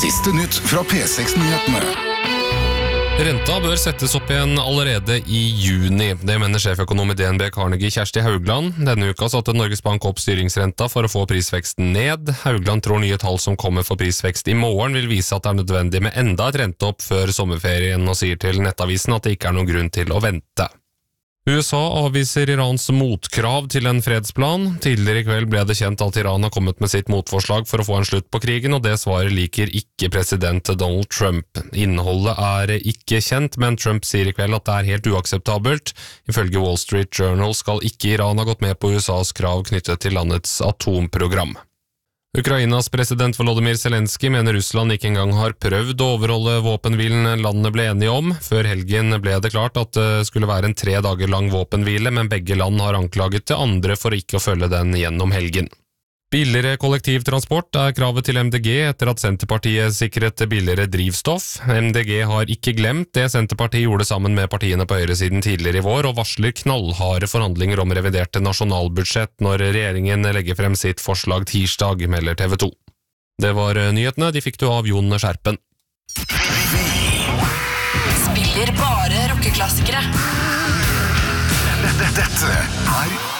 Siste nytt fra P6-nyhetene. Renta bør settes opp igjen allerede i juni. Det mener sjeføkonom i DNB Carnegie Kjersti Haugland. Denne uka satte Norges Bank opp styringsrenta for å få prisveksten ned. Haugland tror nye tall som kommer for prisvekst i morgen vil vise at det er nødvendig med enda et renteopp før sommerferien, og sier til Nettavisen at det ikke er noen grunn til å vente. USA avviser Irans motkrav til en fredsplan. Tidligere i kveld ble det kjent at Iran har kommet med sitt motforslag for å få en slutt på krigen, og det svaret liker ikke president Donald Trump. Innholdet er ikke kjent, men Trump sier i kveld at det er helt uakseptabelt. Ifølge Wall Street Journal skal ikke Iran ha gått med på USAs krav knyttet til landets atomprogram. Ukrainas president Volodymyr Zelensky mener Russland ikke engang har prøvd å overholde våpenhvilen landene ble enige om. Før helgen ble det klart at det skulle være en 3 dager lang våpenhvile, men begge land har anklaget det andre for ikke å følge den gjennom helgen. Billigere kollektivtransport er kravet til MDG etter at Senterpartiet sikret billigere drivstoff. MDG har ikke glemt det Senterpartiet gjorde sammen med partiene på høyresiden tidligere i vår, og varsler knallharde forhandlinger om reviderte nasjonalbudsjett når regjeringen legger frem sitt forslag tirsdag, melder TV 2. Det var nyhetene, de fikk du av Jon Skjerpen. Spiller bare rockeklassikere. Dette er